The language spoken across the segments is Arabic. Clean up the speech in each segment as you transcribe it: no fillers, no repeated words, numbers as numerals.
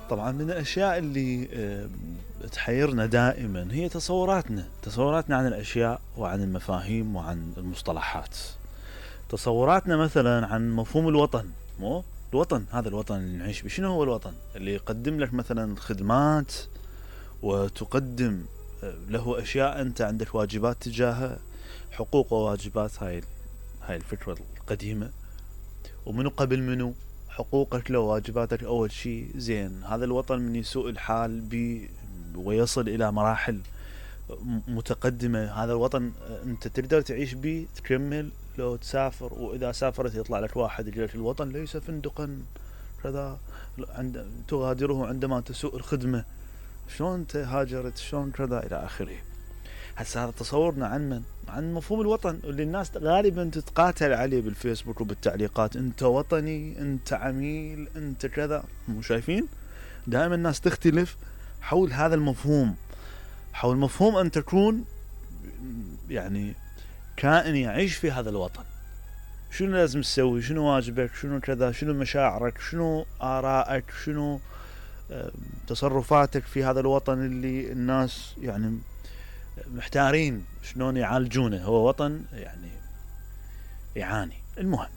طبعا من الأشياء اللي تحيرنا دائما هي تصوراتنا عن الأشياء وعن المفاهيم وعن المصطلحات. تصوراتنا مثلا عن مفهوم الوطن. مو الوطن، هذا الوطن اللي نعيش به، شنو هو الوطن؟ اللي يقدم لك مثلا خدمات وتقدم له أشياء أنت عندك واجبات تجاهها، حقوق وواجبات. هاي الفكرة القديمة. ومنو قبل منو، حقوقك له واجباتك أول شيء. زين، هذا الوطن من يسوء الحال بي ويصل إلى مراحل متقدمة، هذا الوطن أنت تقدر تعيش به تكمل لو تسافر، وإذا سافرت يطلع لك واحد يقول لك الوطن ليس فندقا كذا تغادره عندما تسوء الخدمة، شلون أنت هاجرت، شلون كذا إلى آخره. هسه هذا تصورنا عن من؟ عن مفهوم الوطن اللي الناس غالبا تتقاتل عليه بالفيسبوك وبالتعليقات. انت وطني، انت عميل، انت كذا. مو شايفين دائما الناس تختلف حول هذا المفهوم، حول مفهوم ان تكون يعني كائن يعيش في هذا الوطن. شنو لازم تسوي، شنو واجبك، شنو كذا، شنو مشاعرك، شنو آرائك، شنو تصرفاتك في هذا الوطن اللي الناس يعني محتارين شلون يعالجونه. هو وطن يعني يعاني. المهم،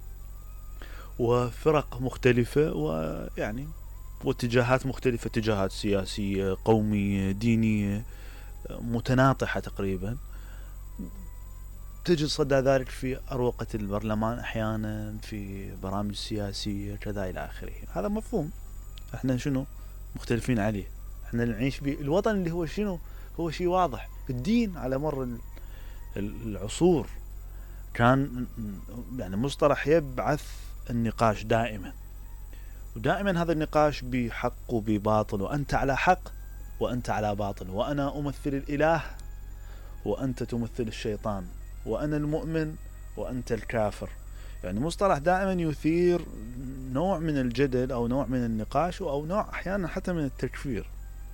وفرق مختلفة ويعني واتجاهات مختلفة، اتجاهات سياسية، قومية، دينية، متناطحة تقريبا، تجد صدى ذلك في أروقة البرلمان أحيانا، في برامج سياسية كذا إلى آخره. هذا مفهوم احنا شنو مختلفين عليه. احنا نعيش بالوطن اللي هو شنو، هو شيء واضح. الدين على مر العصور كان يعني مصطلح يبعث النقاش دائما، ودائما هذا النقاش بحق وبباطل، وأنت على حق وأنت على باطل، وأنا أمثل الإله وأنت تمثل الشيطان، وأنا المؤمن وأنت الكافر. يعني مصطلح دائما يثير نوع من الجدل أو نوع من النقاش أو نوع أحيانا حتى من التكفير،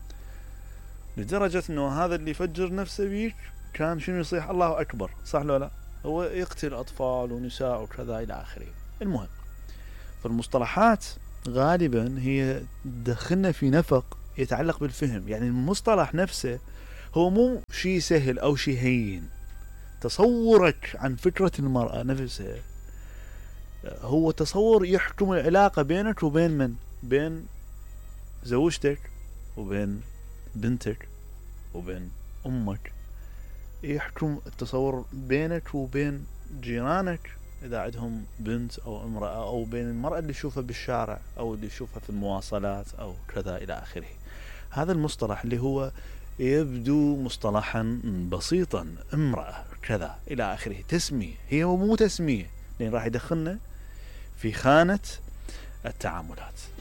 لدرجة أنه هذا اللي يفجر نفسه بيك كان شنو يصيح الله أكبر، صح لو لا؟ هو يقتل أطفال ونساء وكذا إلى آخره. المهم، فالمصطلحات غالبا هي دخلنا في نفق يتعلق بالفهم. يعني المصطلح نفسه هو مو شيء سهل أو شيء هين. تصورك عن فكرة المرأة نفسها هو تصور يحكم العلاقة بينك وبين من؟ بين زوجتك وبين بنتك وبين أمك. يحكم التصور بينك وبين جيرانك إذا عندهم بنت أو امرأة، أو بين المرأة اللي يشوفها بالشارع أو اللي يشوفها في المواصلات أو كذا إلى آخره. هذا المصطلح اللي هو يبدو مصطلحا بسيطا، امرأة كذا إلى آخره، تسمية. هي مو تسمية، لأن راح يدخلنا في خانة التعاملات.